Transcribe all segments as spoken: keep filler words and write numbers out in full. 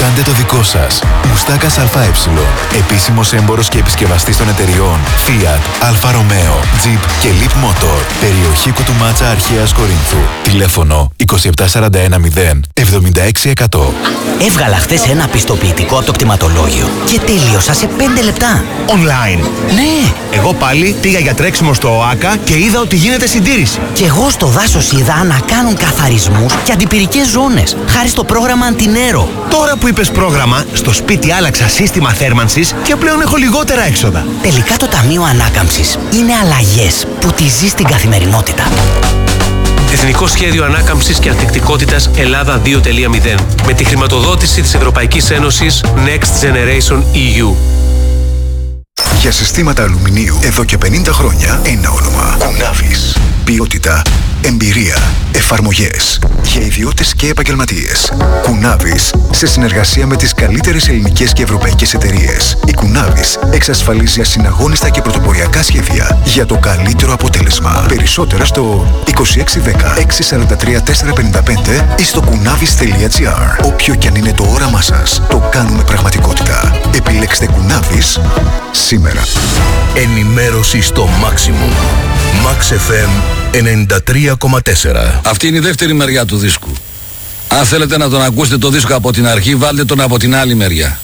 Κάντε το δικό σας. Μουστάκας ΑΕ. Επίσημος έμπορος και επισκευαστής των εταιριών Fiat, Alfa Romeo, Jeep και Leap Motor. Περιοχή Κουτουμάτσα Αρχαίας Κορίνθου. Τηλέφωνο είκοσι επτά σαράντα ένα μηδέν εβδομήντα έξι εκατό. Έβγαλα χθες ένα πιστοποιητικό από το κτηματολόγιο και τέλειωσα σε πέντε λεπτά. Online. Ναι. Εγώ πάλι πήγα για τρέξιμο στο ΟΑΚΑ και είδα ότι γίνεται συντήρηση. Και εγώ στο δάσος είδα να κάνουν καθαρισμούς και αντιπυρικές ζώνες, χάρη στο πρόγραμμα Αντινέρο. Τώρα που είπες πρόγραμμα, στο σπίτι άλλαξα σύστημα θέρμανσης και πλέον έχω λιγότερα έξοδα. Τελικά το Ταμείο Ανάκαμψης είναι αλλαγές που τη ζει στην καθημερινότητα. Εθνικό Σχέδιο Ανάκαμψης και Ανθεκτικότητας Ελλάδα δύο κόμμα μηδέν με τη χρηματοδότηση της Ευρωπαϊκής Ένωσης Next Generation ι γιου. Για συστήματα αλουμινίου εδώ και πενήντα χρόνια ένα όνομα. Κουνάβης. Ποιότητα, εμπειρία, εφαρμογές για ιδιώτες και επαγγελματίες. Κουνάβης, σε συνεργασία με τις καλύτερες ελληνικές και ευρωπαϊκές εταιρείες. Η Κουνάβης εξασφαλίζει ασυναγώνιστα και πρωτοποριακά σχέδια για το καλύτερο αποτέλεσμα. Περισσότερα στο είκοσι έξι δέκα έξι σαράντα τρία τέσσερα πενήντα πέντε ή στο κουνάβης τελεία τζι άρ. Όποιο κι αν είναι το όραμά σας, το κάνουμε πραγματικότητα. Επιλέξτε Κουνάβης σήμερα. Ενημέρωση στο Maximum. Max εφ εμ ενενήντα τρία κόμμα τέσσερα. Αυτή είναι η δεύτερη μεριά του δίσκου. Αν θέλετε να τον ακούσετε το δίσκο από την αρχή, βάλτε τον από την άλλη μεριά.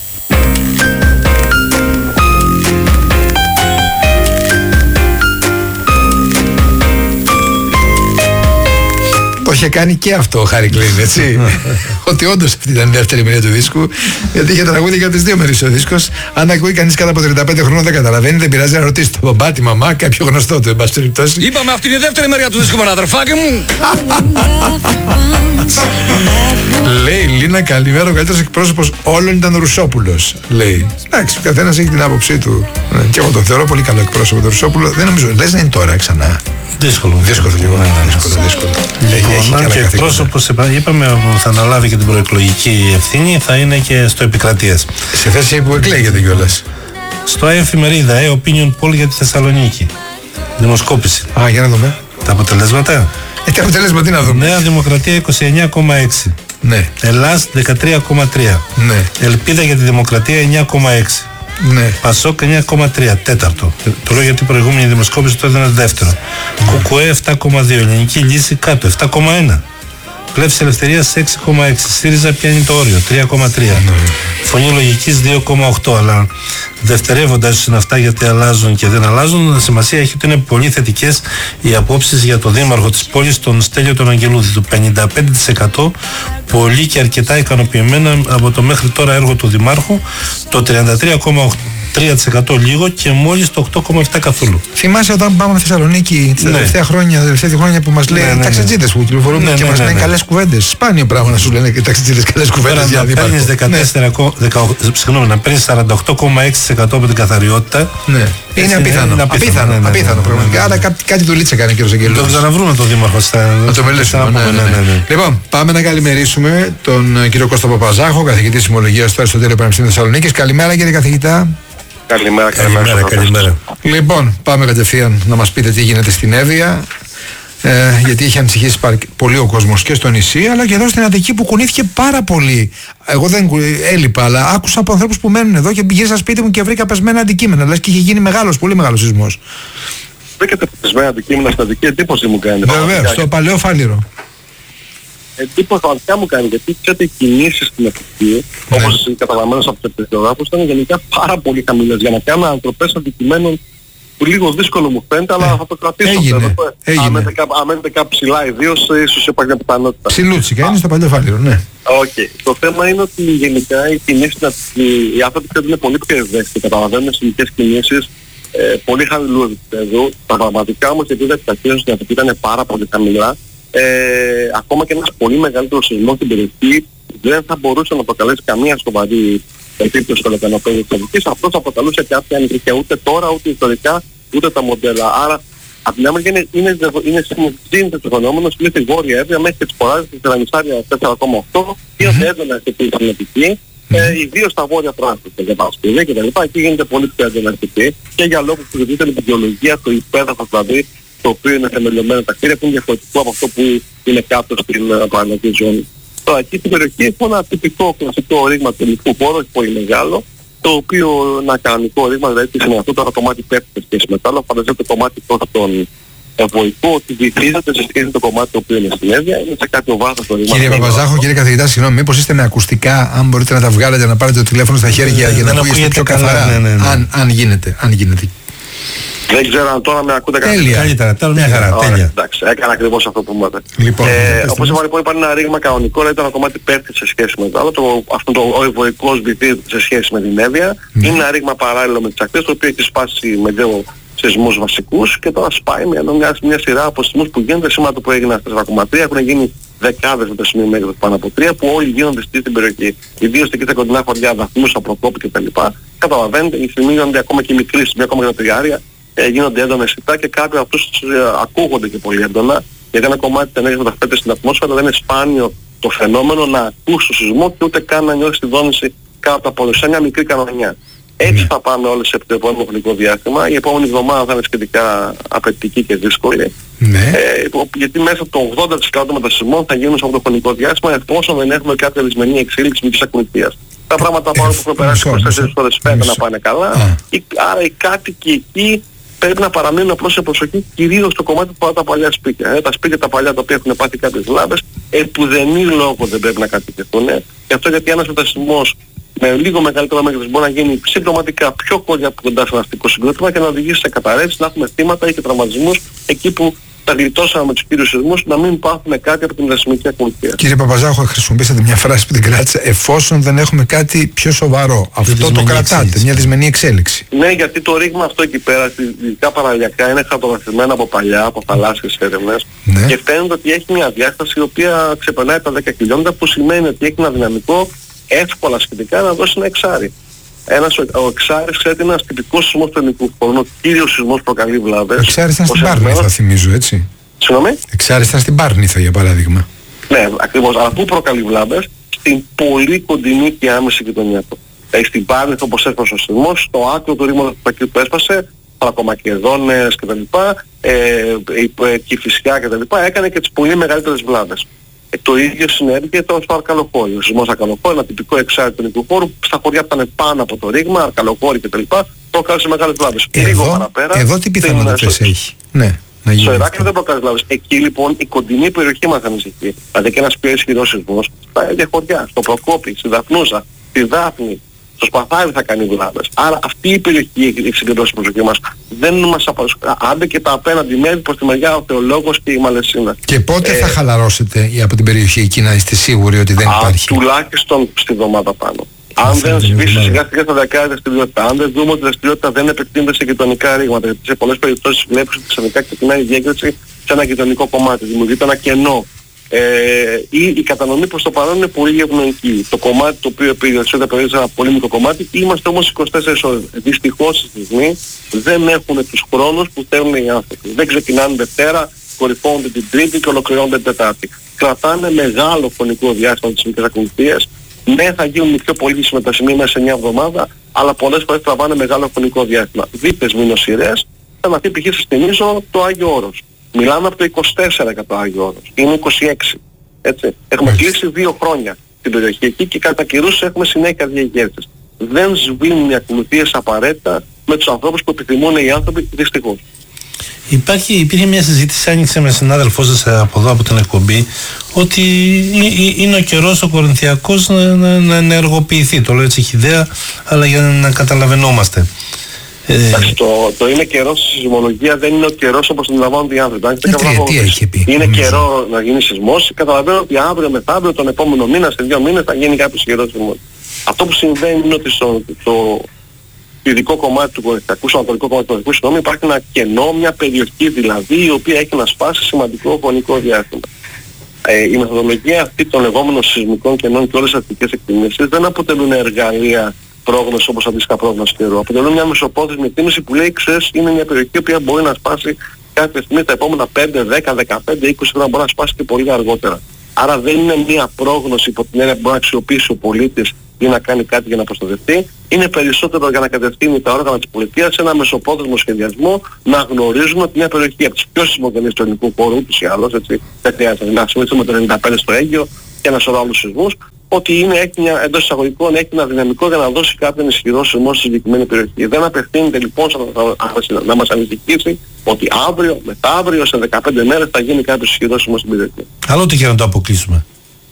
Το είχε κάνει και αυτό ο Χάρη Κλίν, έτσι. Ότι όντως αυτή ήταν η δεύτερη μεριά του δίσκου, γιατί είχε τραγούδι για τις δύο μέρες ο δίσκος. Αν ακούει κανείς κάτω από τριάντα πέντε χρόνων δεν καταλαβαίνει, δεν πειράζει να ρωτήσει το μπαμπά, τη μαμά, κάποιο γνωστό του, εν πάση περιπτώσει. Είπαμε αυτή είναι η δεύτερη μεριά του δίσκου, αδερφάκι μου. Λέει η Λίνα, καλημέρα, ο καλύτερος εκπρόσωπος όλων ήταν ο Ρουσόπουλος. Λέει. Εντάξει, ο καθένας έχει την άποψή του. Και εγώ τον θεωρώ πολύ καλό εκπρόσωπο τον Ρουσόπουλο. Δεν νομίζω, λες να είναι τώρα ξανά. Δύσκολο. Δύσκολο λίγο. Ναι, ναι, δύσκολο, δύσκολο. Λοιπόν, και εκπρόσωπος, είπαμε, που θα αναλάβει και την προεκλογική ευθύνη, θα είναι και στο επικρατείας. Σε θέση που εκλέγεται κιόλας. Στο εφημερίδα, ε, Opinion Poll για τη Θεσσαλονίκη. Δημοσκόπηση. Α, για να δούμε. Τα αποτελέσματα. Ε, τα αποτελέσματα τι να δούμε. Νέα Δημοκρατία είκοσι εννιά κόμμα έξι. Ναι. Ελλάς δεκατρία κόμμα τρία. Ναι. Ελπίδα για τη Δημοκρατία εννιά κόμμα έξι. Ναι. Πασόκ εννιά κόμμα τρία, τέταρτο. Το λέω γιατί η προηγούμενη δημοσκόπηση το έδινε δεύτερο. Ναι. Κουκουέ επτά κόμμα δύο, Ελληνική Λύση κάτω, επτά κόμμα ένα. Πλεύση Ελευθερίας έξι κόμμα έξι, ΣΥΡΙΖΑ πιάνει το όριο, τρία κόμμα τρία. Ναι. Φωνή Λογικής δύο κόμμα οκτώ, αλλά δευτερεύοντας ίσως είναι αυτά γιατί αλλάζουν και δεν αλλάζουν. Σημασία έχει ότι είναι πολύ θετικές οι απόψεις για το δήμαρχο της πόλης, τον Στέλιο τον Αγγελούδη, του πενήντα πέντε τοις εκατό πολύ και αρκετά ικανοποιημένα από το μέχρι τώρα έργο του δημάρχου, το τριάντα τρία κόμμα τρία τοις εκατό λίγο και μόλις το οκτώ κόμμα επτά τοις εκατό καθόλου. Θυμάσαι όταν πάμε στη Θεσσαλονίκη τα ναι. τελευταία χρόνια, τα τελευταία χρόνια που μας λέει ναι, ναι, ναι. ταξιτζίδες που κυκλοφορούν ναι, και ναι, μας ναι, λένε ναι. καλές κουβέντες. Σπάνιο πράγμα να σου λένε και ταξιτζίδες καλές κουβέντες για δίπλα. Να παίρνεις σαράντα οκτώ κόμμα έξι τοις εκατό από την καθαριότητα. Ναι. Είναι απίθανο. Είναι απίθανο, ναι, ναι, απίθανο ναι, πραγματικά. Ναι, ναι, ναι. Άρα κάτι, κάτι δουλίτσα κάνει ο κύριος Αγγελούδης. Το ξαναβρούμε τον δήμαρχο. Να το μιλήσουμε. Ναι, ναι, ναι, ναι. Λοιπόν, πάμε να καλημερίσουμε τον κύριο Κώστα Παπαζάχο, καθηγητή Συμμολογίας στο Αριστοτέλειο Πανεπιστήμιο Θεσσαλονίκης. Καλημέρα κύριε καθηγητά. Καλημέρα, καλημέρα. καλημέρα, καλημέρα. Λοιπόν, πάμε κατευθείαν να μας πείτε τι γίνεται στην Εύβοια. Ε, γιατί έχει ανησυχήσει πολύ ο κόσμος και στο νησί, αλλά και εδώ στην Αττική που κουνήθηκε πάρα πολύ. Εγώ δεν έλειπα, αλλά άκουσα από ανθρώπους που μένουν εδώ και γύρισα σπίτι μου και βρήκα πεσμένα αντικείμενα. Δηλαδή και είχε γίνει μεγάλος, πολύ μεγάλος σεισμός. Βρήκατε πεσμένα αντικείμενα στην Αττική, εντύπωση μου κάνει. Βεβαίως, στο παλαιό Φάληρο. Εντύπωση πραγματικά μου κάνει, γιατί ξέρετε οι κινήσεις στην Αττική, ναι. όπως καταλαβαίνεις από τους επιθεωγράφους, ήταν γενικά πάρα πολύ χαμηλές για να κάνουν ανατροπές αντικειμένων που λίγο δύσκολο μου φαίνεται, αλλά θα το κρατήσω. Έγινε, έγινε. Αν μένετε κάπου ψηλά ιδίως, ίσως υπάρχει πιθανότητα. Ψηλούτσικα, είναι στο παλιό Φάληρο, ναι. Οκ. Okay. Το θέμα είναι ότι γενικά οι κινήσεις, οι άνθρωποι που είναι πολύ πιο ευαίσθητοι, καταλαβαίνουν συνήθειες κινήσεις, ε, πολύ χαμηλού επίπεδου. Τα πραγματικά όμως η επίπεδα της ταχύτητας στην Αττική ήταν πάρα πολύ χαμηλά. Ε, ακόμα και ένας πολύ μεγαλύτερος σεισμός στην περιοχή δεν θα μπορούσε να προκαλέσει καμία σοβαρή επίπτωση στο λεκανοπέδιο της Αττικής. Αυτό θα αποτελούσε κάποια ανοιχτή ούτε τώρα, ούτε ιστορικά, ούτε τα μοντέλα. Άρα, από την άλλη είναι, είναι, είναι συνηθίζεται το φαινόμενο στην Βόρεια Εύβοια μέχρι και τις φοράδες της Τελανισάρια τέσσερα κόμμα οκτώ, είναι έντονα στην Αττική, ιδίως στα βόρεια Φράγκφουρτ και Παρασκευή και τα λοιπά. Εκεί γίνεται πολύ πιο έντονα Αττική και για λόγους που ζητείται την βιολογία, το υπέδαφος δηλαδή, το οποίο είναι θεμελιωμένο τα κτίρια που είναι διαφορετικό από αυτό που είναι κάτω στην παραγωγική ζώνη. Τώρα εκεί στην περιοχή έχουμε ένα τυπικό κλασικό ρήγμα του ελληνικού χώρου, όχι πολύ μεγάλο, το οποίο ένα κανονικό ρήγμα, δηλαδή τη δυνατότητα το κομμάτι πέφτει σε σχέση με το άλλο. Φανταζείτε το κομμάτι τώρα των ευωϊκό ότι βυθίζεται σε σχέση με το κομμάτι το οποίο είναι στην έδεια, είναι σε κάποιο βάθος το ρήγμα. Κύριε Παπαζάχο, κύριε καθηγητά, συγγνώμη, μήπως είστε με ακουστικά, αν μπορείτε να τα βγάλετε, να πάρετε το τηλέφωνο στα χέρια για να ακούγεστε πιο καθαρά, ναι, ναι, ναι. Αν, αν γίνεται, αν γίνεται. Δεν ξέρω αν τώρα με ακούτε καλά. Τέλεια. Καλύτερα, τώρα μια χαρά, τέλεια. Εντάξει, έκανα ακριβώς αυτό που μου είπατε. Λοιπόν, ε, όπως είπα λοιπόν, υπάρχει ένα ρήγμα κανονικό, δηλαδή το ένα κομμάτι πέφτει σε σχέση με το άλλο, το, αυτό το ο ευωϊκός βυθίζεται σε σχέση με την έδεια, mm. είναι ένα ρήγμα παράλληλο με τις ακτές, το οποίο έχει σπάσει με δύο σεισμούς βασικούς και τώρα σπάει με μια, μια σειρά από σεισμούς που γίνονται σήμερα το που έγιναν στα τέσσερα κόμμα τρία, έχουν γίνει δεκάδες με το σημείο μέγεθος πάνω από τρία που όλοι γίνονται στην περιοχή. Ιδίως εκεί στα κοντινά χωριά, Δαφνούσα, Προκόπη κτλ. Καταλαβαίνετε, οι σεισμοί γίνονται ακόμα και μικροί σεισμοί, ακόμα και τα τριγάρια, ε, γίνονται έντονα αισθητά και κάποιοι από αυτούς ε, ακούγονται και πολύ έντονα, γιατί ένα κομμάτι της ενέργειας μεταφέρεται στην ατμόσφαιρα, δεν είναι σπάνιο το φαινόμενο να ακούς το σεισμό και ούτε καν να νιώσεις τη δόνηση κάτω από τα πόδια, σαν μια μικρή κανονιά. Έτσι θα πάμε όλες σε το επόμενο χρονικό διάστημα. Η επόμενη εβδομάδα θα είναι σχετικά απαιτητική και δύσκολη. Ναι. Ε, γιατί μέσα από το ογδόντα τοις εκατό των μετασυσμών θα γίνουν σε αυτό το χρονικό διάστημα εφόσον δεν έχουμε κάποια δυσμενή εξέλιξη μικρής ακολουθίας. Τα πράγματα πάνω που έχουμε περάσει είκοσι τέσσερις ώρες φαίνεται να πάνε καλά. Η, άρα οι κάτοικοι εκεί πρέπει να παραμείνουν απλώς σε προσοχή, κυρίως στο κομμάτι που αφορά τα παλιά σπίτια. Ε, τα σπίτια τα παλιά τα οποία έχουν πάθει κάποιες βλάβες, επουδενή λόγο δεν πρέπει να κατοικηθούν. Ε. Γι' αυτό γιατί ένας μετασυσμός με λίγο μεγαλύτερο μέγεθος μπορεί να γίνει συμπτωματικά πιο κοντά από κοντά σε ένα αστικό συγκρότημα και να οδηγήσει σε καταρρεύσεις, να έχουμε θύματα ή και τραυματισμούς εκεί που τα γλιτώσαμε με τους κύριους σεισμούς, να μην πάθουμε κάτι από την δασμική ακολουθία. Κύριε Παπαζάχο, χρησιμοποιήσατε μια φράση που την κράτησα, εφόσον δεν έχουμε κάτι πιο σοβαρό. Αυτό το κρατάτε, εξέλιξη. Μια δυσμενή εξέλιξη. Ναι, γιατί το ρήγμα αυτό εκεί πέρα, ειδικά παραλιακά, είναι χαρτογραφημένο από παλιά, από θαλάσσιες έρευνες, ναι. Και φαίνεται ότι έχει μια διάσταση η οποία ξεπερνάει τα δέκα χιλιόμετρα, που σημαίνει ότι έχει ένα δυναμικό εύκολα σχετικά να δώσει ένα εξάρι. Ένας, ο εξάρις είναι ένας τυπικός σεισμός του ελληνικού χώρου, ο κύριος σεισμός προκαλεί βλάβες. Ο εξάρις ήταν στην Πάρνηθα, θυμίζω, έτσι. Συγγνώμη? Εξάρις ήταν στην Πάρνηθα, για παράδειγμα. Ναι, ακριβώς. Αλλά πού προκαλεί βλάβες? Στην πολύ κοντινή και άμεση γειτονιά του. Δηλαδή στην Πάρνηθα, όπως έσπασε ο σεισμός, στο άκρο του ρήγματος που έσπασε, Θρακομακεδόνες κτλ. Ε, Κηφισιά κτλ. Έκανε και τις πολύ μεγαλύτερες βλάβες. Ε, το ίδιο συνέβη και το στο Αρκαλοχώρι. Ο σεισμός Αρκαλοχώρι, ένα τυπικό εξάρι του ελληνικού χώρου, στα χωριά που ήταν πάνω από το ρήγμα, Αρκαλοχώρι κτλ. Το έκανσε μεγάλες βλάβες. Λίγο παραπέρα. Εδώ τι πιθανότητες έχει? Ναι. Στο Ηράκλειο δεν προκαλεί βλάβες. Εκεί λοιπόν η κοντινή περιοχή μας ανησυχεί. Δηλαδή και ένας πιο ισχυρός σεισμός στα ίδια χωριά, στο Προκόπη, στη Δαφνούσα, στη Δάφνη, στο Σπαθάρι θα κάνει βλάβες. Άρα αυτή η περιοχή έχει συγκεντρώσει την προσοχή μας. Δεν μας απασχολεί. Άντε και τα απέναντι μέρη προς τη μεριά ο Θεολόγος και η Μαλαισίνα. Και πότε ε, θα χαλαρώσετε από την περιοχή εκεί, να είστε σίγουροι ότι δεν α, υπάρχει? Τουλάχιστον στη εβδομάδα πάνω. Αν δεν σβήσει σιγά σιγά στα δεκάδια δραστηριότητα, αν δεν δούμε ότι η δραστηριότητα δεν επεκτείνεται σε γειτονικά ρήγματα, γιατί σε πολλές περιπτώσεις βλέπεις ότι ξαφνικά ξεκινάει η διέγκριση σε ένα γειτονικό κομμάτι, δημιουργείται ένα κενό. Ε, ή η κατανομή προς το παρόν είναι πολύ ευνοϊκή. Το κομμάτι το οποίο επηρεάζεται σε ένα πολύ μικρό κομμάτι, είμαστε όμως είκοσι τέσσερις ώρες. Δυστυχώς οι σεισμοί δεν έχουν τους χρόνους που θέλουν οι άνθρωποι. Δεν ξεκινάνε Δευτέρα, κορυφώνονται την Τρίτη και ολοκληρώνονται την Τετάρτη. Κρατάνε μεγάλο χρονικό διάστημα τις μικρές ακολουθίες. Ναι, θα γίνουν πιο πολύ συμμετασμοί μέσα σε μια εβδομάδα, αλλά πολλές φορές τραβάνε μεγάλο χρονικό διάστημα. Δίπες μηνοσυρές, θα να πει π.χ. σας θυμίζω το Άγιο Όρος. Μιλάμε από το είκοσι τέσσερα για το Άγιο Όρος. Είναι είκοσι έξι. Έτσι. Έχουμε mm. κλείσει δύο χρόνια την περιοχή εκεί και κατά καιρούς έχουμε συνέχεια διαγέρσεις. Δεν σβήνουν οι ακολουθίες απαραίτητα με τους ανθρώπους που επιθυμούν οι άνθρωποι, δυστυχώς. Υπάρχει, υπήρχε μια συζήτηση, άνοιξε με συνάδελφό σας από εδώ από την εκπομπή, ότι είναι ο καιρός ο Κορινθιακός να, να, να ενεργοποιηθεί. Το λέω έτσι χυδαία, αλλά για να καταλαβαίνόμαστε. Εντάξει, το, το είναι καιρός στη σεισμολογία δεν είναι ο καιρός όπως τον λαμβάνουν οι άνθρωποι. Είναι καιρό να γίνει σεισμός. Καταλαβαίνω ότι αύριο μεθαύριο, τον επόμενο μήνα, σε δύο μήνες θα γίνει κάποιος καιρός σεισμός. Αυτό που συμβαίνει είναι ότι στο το ειδικό κομμάτι του Κορινθιακού, στο ανατολικό κομμάτι του Κορινθιακού, συγγνώμη, υπάρχει ένα κενό, μια περιοχή δηλαδή η οποία έχει να σπάσει σημαντικό χρονικό διάστημα. Ε, η μεθοδολογία αυτή των λεγόμενων σεισμικών κενών και όλες τις αστικές εκτιμήσεις δεν αποτελούν εργαλεία πρόγνωση όπως αντίστοιχα πρόγνωση καιρού. Αποτελούν μια μεσοπρόθεσμη εκτίμηση που λέει, ξέρεις, είναι μια περιοχή η οποία μπορεί να σπάσει κάποια στιγμή τα επόμενα πέντε, δέκα, δεκαπέντε, είκοσι χρόνια, μπορεί να σπάσει και πολύ αργότερα. Άρα δεν είναι μια πρόγνωση υπό την έννοια που μπορεί να αξιοποιήσει ο πολίτης ή να κάνει κάτι για να προστατευτεί. Είναι περισσότερο για να κατευθύνει τα όργανα της πολιτείας σε ένα μεσοπρόθεσμο σχεδιασμό, να γνωρίζουμε ότι μια περιοχή από τις πιο σεισμογενείς του ελληνικού χώρου, ούτως ή άλλως, έτσι, δεν χρειάζεται να ασχοληθούμε το ενενήντα πέντε στο Αίγυο και ένα σωρό άλλους σεισμούς, ότι είναι, έχει μια, εντός εισαγωγικών έχει ένα δυναμικό για να δώσει κάποιον ισχυρό σεισμό στη συγκεκριμένη περιοχή. Δεν απευθύνεται λοιπόν να, να μας ανησυχήσει ότι αύριο, μεθαύριο, σε δεκαπέντε μέρες θα γίνει κάποιος ισχυρός σεισμός στην περιοχή. Αλλά ούτε και να το αποκλείσουμε.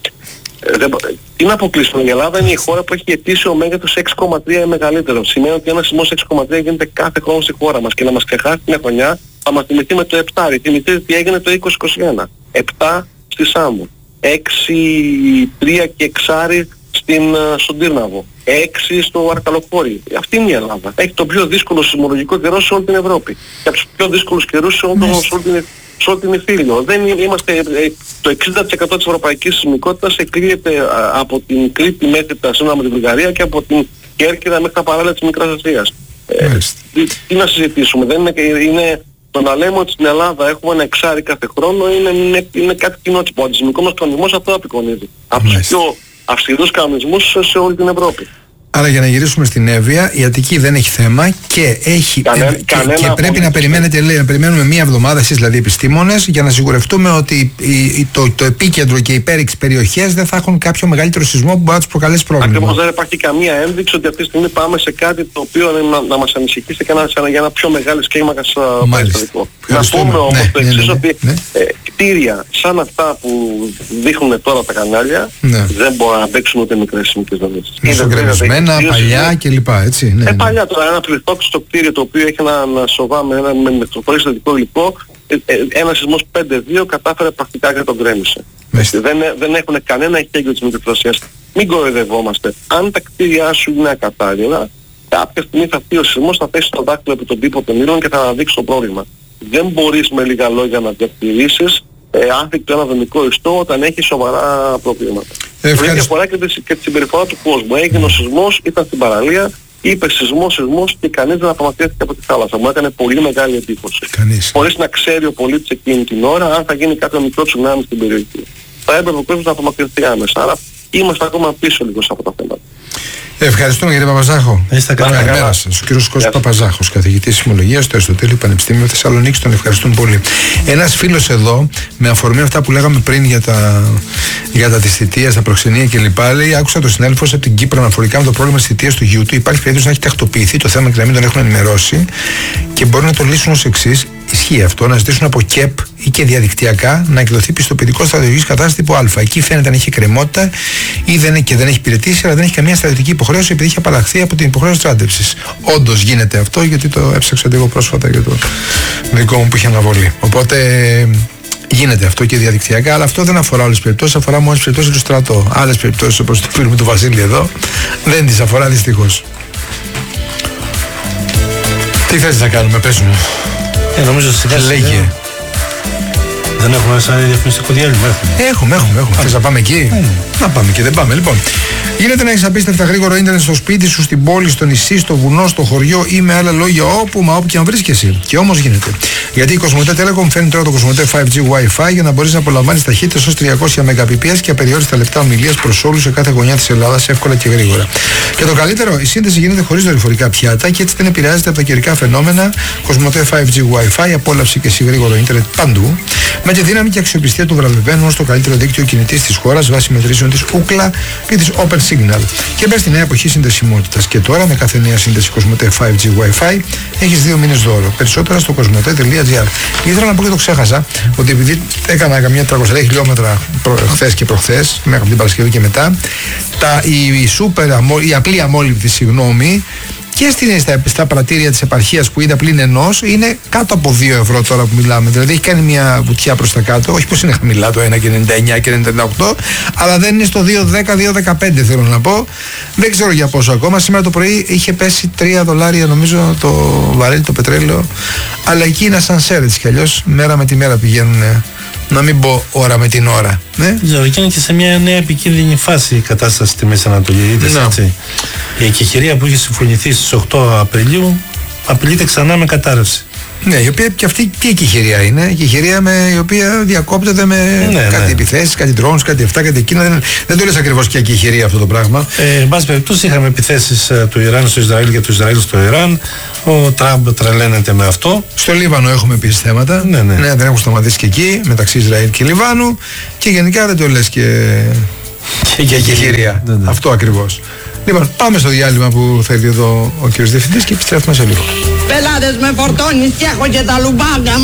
Ε, δεν, τι να αποκλείσουμε, η Ελλάδα είναι η χώρα που έχει ετήσιο μέγεθος έξι κόμμα τρία ή μεγαλύτερο. Σημαίνει ότι ένας σεισμός έξι κόμμα τρία γίνεται κάθε χρόνο στη χώρα μας και να μας ξεχάσει την χρονιά θα μας θυμηθεί με το επτά. Θυμηθείτε τι έγινε το είκοσι είκοσι ένα. επτά στη Σάμμο. έξι τρία και εξάρι στην, στον Τύρναβο. έξι στο Αρκαλοχώρι. Αυτή είναι η Ελλάδα. Έχει το πιο δύσκολο σεισμολογικό καιρό σε όλη την Ευρώπη. Και από τους πιο δύσκολους καιρούς σε, σε όλη την σε όλη την Ιφίλιο. Δεν είμαστε, το εξήντα τοις εκατό της ευρωπαϊκής σεισμικότητας εκλείεται από την Κρήτη μέχρι τα σύνορα με την Βουλγαρία και από την Κέρκυρα μέχρι τα παράλια της Μικράς Ασίας. Ε, τι, τι να συζητήσουμε, δεν είναι, είναι το να λέμε ότι στην Ελλάδα έχουμε ένα εξάρι κάθε χρόνο είναι, είναι, είναι κάτι κοινότυπο. Ο αντισημικός μας κανονισμός αυτό απεικονίζει. Από τους πιο αυστηρούς κανονισμούς σε όλη την Ευρώπη. Άρα για να γυρίσουμε στην Εύβοια, η Αττική δεν έχει θέμα και, έχει, Κανέ, ε, και, και πρέπει να περιμένετε, λέει, να περιμένουμε μία εβδομάδα, εσείς δηλαδή επιστήμονες, για να σιγουρευτούμε ότι η, η, το, το επίκεντρο και οι υπέρυξ περιοχές δεν θα έχουν κάποιο μεγαλύτερο σεισμό που μπορεί να τους προκαλέσει πρόβλημα. Ακριβώς, δεν υπάρχει καμία ένδειξη ότι αυτή τη στιγμή πάμε σε κάτι το οποίο να, να μας ανησυχήσει και να, για ένα πιο μεγάλη κλίμακα περιστατικό. Να πούμε όμως ναι, το εξής, ναι, ναι, ότι ναι. Ε, κτίρια σαν αυτά που δείχνουν τώρα τα κανάλια ναι. δεν μπορούν να αντέξουν ούτε μικρές σεισμικές δομές. Ένα παλιά κλπ. Έτσι. Ναι, ε, παλιά τώρα, ένα πληθόξιστο κτίριο το οποίο έχει ένα, ένα σοβά με ένα με πολύ θετικό υλικό, ε, ε, ένα σεισμός πέντε δύο κατάφερε πρακτικά και τον γκρέμισε. Δεν, δεν έχουν κανένα εχέγγυο της μικροκρασίας. Μην κοροϊδευόμαστε. Αν τα κτίρια σου είναι ακατάλληλα, κάποια στιγμή θα πει ο σεισμός, θα πέσει το δάκτυλο επί τον τύπο των ήλων και θα αναδείξει το πρόβλημα. Δεν μπορείς με λίγα λόγια να διατηρήσεις ε, άθικτο ένα δομικό ιστό όταν έχει σοβαρά προβλήματα. Είναι διαφορά και τη, και τη συμπεριφορά του κόσμου. Έγινε ο σεισμός, ήταν στην παραλία, είπε σεισμός, σεισμός και κανείς δεν απομακρύνθηκε από τη θάλασσα. Μου έκανε πολύ μεγάλη εντύπωση. Χωρίς να ξέρει ο πολίτης εκείνη την ώρα αν θα γίνει κάποιο μικρό τσουνάμι στην περιοχή. Θα έπρεπε ο κόσμος να απομακρυνθεί άμεσα. Άρα είμαστε ακόμα πίσω λίγο από τα θέματα. Ευχαριστούμε κύριε Παπαζάχο. Καλημέρα σας. Ο κύριος Κώστας Παπαζάχος, καθηγητής Σεισμολογίας στο Αριστοτέλειο Πανεπιστήμιο Θεσσαλονίκης. Τον ευχαριστούμε πολύ. Ένας φίλος εδώ, με αφορμή αυτά που λέγαμε πριν για τα, για τα της θητείας, τα προξενία κλπ. Λέει: άκουσα τον συνάδελφο από την Κύπρο αναφορικά με το πρόβλημα της θητείας του γιού του. Υπάρχει περίπτωση να έχει τακτοποιηθεί το θέμα και να μην τον έχουν ενημερώσει και μπορεί να το λύσουν ως εξής. Ισχύει αυτό, να ζητήσουν από ΚΕΠ ή και διαδικτυακά να εκδοθεί πιστοποιητικό στρατιωτικής κατάστασης τύπου Α. Εκεί φαίνεται αν έχει εκκρεμότητα ή δεν, και δεν έχει υπηρετήσει, αλλά δεν έχει καμία στρατιωτική υποχρέωση επειδή έχει απαλλαχθεί από την υποχρέωση στράτευσης. Όντως γίνεται αυτό, γιατί το έψαξα λίγο πρόσφατα για το δικό μου που είχε αναβολή. Οπότε γίνεται αυτό και διαδικτυακά, αλλά αυτό δεν αφορά όλες τις περιπτώσεις, αφορά μόνο τις περιπτώσεις του στρατό. Άλλες περιπτώσεις, όπως το φίλο του Βασίλη εδώ, δεν τις αφορά δυστυχώς. Τι θες να κάνουμε, πες μου. Ε, νομίζω σιγά σιγά. Δεν έχουμε σαν διαφημιστικό διάλειμμα. Έχουμε, έχουμε, έχουμε. Θες να πάμε εκεί. Mm. Να πάμε και δεν πάμε. Λοιπόν, γίνεται να έχεις απίστευτα γρήγορο ίντερνετ στο σπίτι σου, στην πόλη, στο νησί, στο βουνό, στο χωριό ή με άλλα λόγια όπου μα όπου και αν βρίσκεσαι. Και όμως γίνεται. Γιατί η Κοσμοτέ Telecom φέρνει τώρα το Κοσμοτέ φάιβ τζι Wi-Fi για να μπορείς να απολαμβάνεις ταχύτητες ως τριακόσια Mbps και απεριόριστα λεπτά ομιλίας προς όλους σε κάθε γωνιά της Ελλάδας εύκολα και γρήγορα. Και το καλύτερο, η σύνδεση γίνεται χωρίς δορυφορικά πιάτα και έτσι δεν επηρεάζεται από τα καιρικά φαινόμενα. Κοσμοτέ φάιβ τζι Wi-Fi, απόλαυση και εσύ γρήγορο ίντερνετ παντού. Με τη δύναμη και αξιοπιστία του βραβευμένου στο καλύτερο δίκτυο κινητής της χώρας βάσει μετρήσεων της Ookla και της Open Signal. Και μπες στη νέα εποχή συνδεσιμότητας. Και τώρα με κάθε νέα σύνδεση Κοσμοτέ φάιβ τζι Wi-Fi έχεις δύο μήνες δώρο. Περισσότερα στο κοσμοτέ τελεία τζι άρ. Ήθελα να πω και το ξέχασα ότι επειδή έκανα καμιά τριακόσια χιλιόμετρα χθες και προχθές, μέχρι την Παρασκευή και μετά, τα, η, η, super, η απλή αμόλυβδη, συγγνώμη, και στην, στα, στα πρατήρια της επαρχίας που είδα πλην ενός είναι κάτω από δύο ευρώ τώρα που μιλάμε. Δηλαδή έχει κάνει μια βουτιά προς τα κάτω. Όχι πως είναι χαμηλά το ένα και ενενήντα εννιά και ενενήντα οκτώ, αλλά δεν είναι στο δύο δέκα δύο δεκαπέντε θέλω να πω. Δεν ξέρω για πόσο ακόμα. Σήμερα το πρωί είχε πέσει τρία δολάρια νομίζω το βαρέλι το πετρέλαιο. Αλλά εκεί είναι ασανσέρ έτσι κι αλλιώς. Μέρα με τη μέρα πηγαίνουν. Να μην πω ώρα με την ώρα. Ναι. Ξέρω, και είναι και σε μια νέα επικίνδυνη φάση η κατάσταση στη Μέση Ανατολή. Είδες, έτσι. Η εκεχηρία που είχε συμφωνηθεί στις οκτώ Απριλίου απειλείται ξανά με κατάρρευση. Ναι, η οποία και αυτή τι εκεχηρία είναι. Η εκεχηρία με, η οποία διακόπτεται με ναι, κάτι ναι. επιθέσεις, κάτι drones, κάτι αυτά, κάτι εκείνα. Δεν, δεν το λες ακριβώς και εκεχηρία αυτό το πράγμα. Ε, εν πάση περιπτώσει, είχαμε επιθέσεις ε, του Ιράν στο Ισραήλ και του Ισραήλ στο Ιράν. Ο Τραμπ τρελαίνεται με αυτό. Στο Λίβανο έχουμε επίσης θέματα. Ναι, ναι. ναι, δεν έχουν σταματήσει και εκεί, μεταξύ Ισραήλ και Λιβάνου. Και γενικά δεν το λες και, και, και εκεχηρία. Ναι, ναι. Αυτό ακριβώς. Λοιπόν, πάμε στο διάλειμμα που θα έρθει εδώ ο κ. Διευθυντής και επιστρέφουμε σε λίγο. Πελάτες με φορτώνεις και έχω και τα λουμπάγκα.